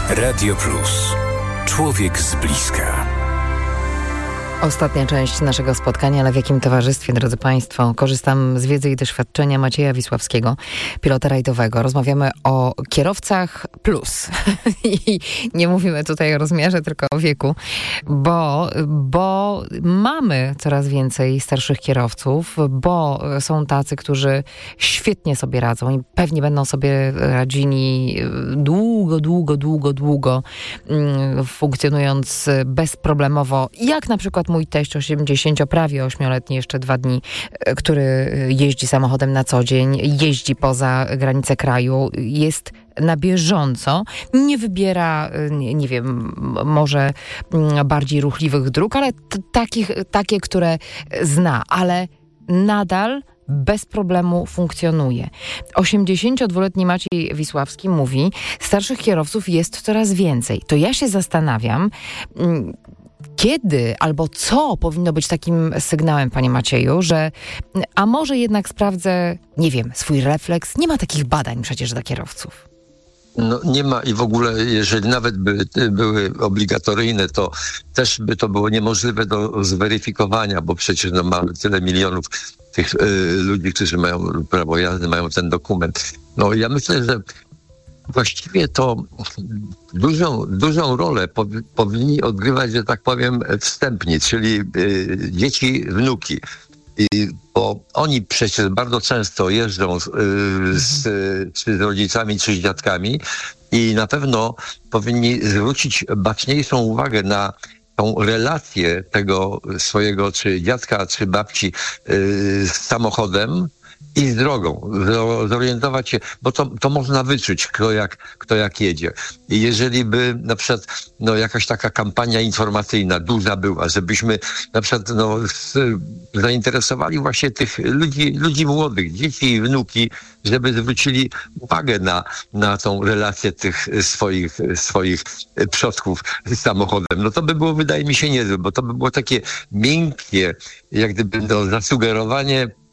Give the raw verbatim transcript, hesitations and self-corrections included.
Radio Plus. Człowiek z bliska. Ostatnia część naszego spotkania, ale w jakim towarzystwie, drodzy Państwo? Korzystam z wiedzy i doświadczenia Macieja Wisławskiego, pilota rajdowego. Rozmawiamy o kierowcach plus. I nie mówimy tutaj o rozmiarze, tylko o wieku, bo, bo mamy coraz więcej starszych kierowców, bo są tacy, którzy świetnie sobie radzą i pewnie będą sobie radzili długo, długo, długo, długo, funkcjonując bezproblemowo, jak na przykład mój teść osiemdziesięcio, prawie ośmioletni, jeszcze dwa dni, który jeździ samochodem na co dzień, jeździ poza granice kraju, jest na bieżąco, nie wybiera, nie, nie wiem, może bardziej ruchliwych dróg, ale t- takich, takie, które zna, ale nadal bez problemu funkcjonuje. osiemdziesięciodwuletni Maciej Wisławski mówi, starszych kierowców jest coraz więcej. To ja się zastanawiam, kiedy albo co powinno być takim sygnałem, panie Macieju, że a może jednak sprawdzę, nie wiem, swój refleks. Nie ma takich badań przecież dla kierowców. No nie ma i w ogóle, jeżeli nawet by były obligatoryjne, to też by to było niemożliwe do zweryfikowania, bo przecież no, mamy tyle milionów tych y, ludzi, którzy mają prawo jazdy, mają ten dokument. No ja myślę, że właściwie to dużą, dużą rolę po, powinni odgrywać, że tak powiem, wstępni, czyli y, dzieci, wnuki. I, bo oni przecież bardzo często jeżdżą z, y, z, z rodzicami czy z dziadkami i na pewno powinni zwrócić baczniejszą uwagę na tą relację tego swojego czy dziadka, czy babci y, z samochodem i z drogą, zorientować się, bo to, to można wyczuć, kto jak, kto jak jedzie. I jeżeli by na przykład no, jakaś taka kampania informacyjna duża była, żebyśmy na przykład no, z, zainteresowali właśnie tych ludzi, ludzi młodych, dzieci i wnuki, żeby zwrócili uwagę na, na tą relację tych swoich, swoich przodków z samochodem. No to by było, wydaje mi się, niezłe, bo to by było takie miękkie, jak gdyby no, zasugerowanie